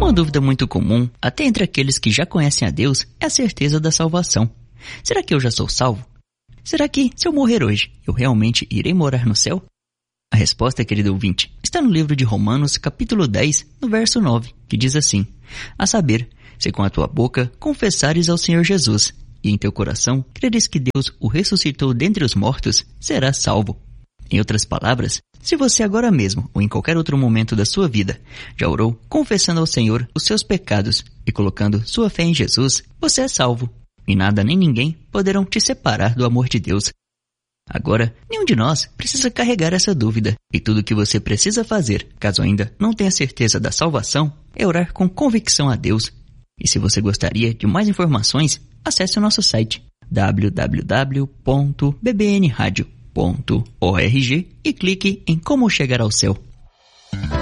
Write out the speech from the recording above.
Uma dúvida muito comum, até entre aqueles que já conhecem a Deus, é a certeza da salvação. Será que eu já sou salvo? Será que, se eu morrer hoje, eu realmente irei morar no céu? A resposta, querido ouvinte, está no livro de Romanos, capítulo 10, no verso 9, que diz assim: a saber, se com a tua boca confessares ao Senhor Jesus, e em teu coração creres que Deus o ressuscitou dentre os mortos, serás salvo. Em outras palavras, se você agora mesmo, ou em qualquer outro momento da sua vida, já orou confessando ao Senhor os seus pecados e colocando sua fé em Jesus, você é salvo. E nada nem ninguém poderão te separar do amor de Deus. Agora, nenhum de nós precisa carregar essa dúvida, e tudo o que você precisa fazer, caso ainda não tenha certeza da salvação, é orar com convicção a Deus. E se você gostaria de mais informações, acesse o nosso site www.bbnradio.org e clique em Como Chegar ao Céu.